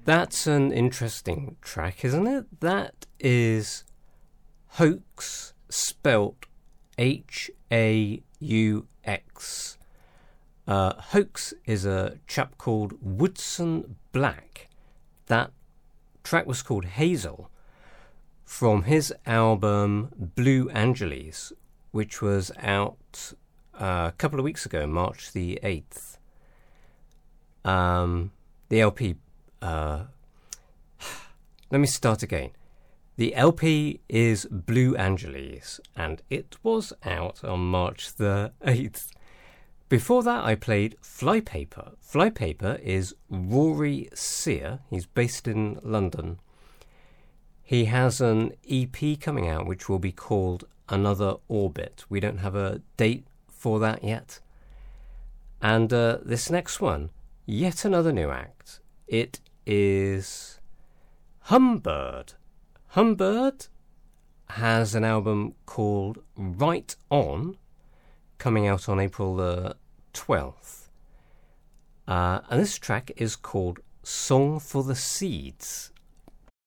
That's an interesting track, isn't it? That is Hoax, spelt H-A-U-X. Hoax is a chap called Woodson Black. That track was called Hazel, from his album Blue Angeles, which was out a couple of weeks ago, March the 8th. The LP... let me start again. The LP is Blue Angeles, and it was out on March the 8th. Before that, I played Flypaper. Flypaper is Rory Sear. He's based in London. He has an EP coming out which will be called Another Orbit. We don't have a date for that yet. And this next one, yet another new act. It is Humbird. Humbird has an album called Right On, coming out on April the 12th. And this track is called Song for the Seeds.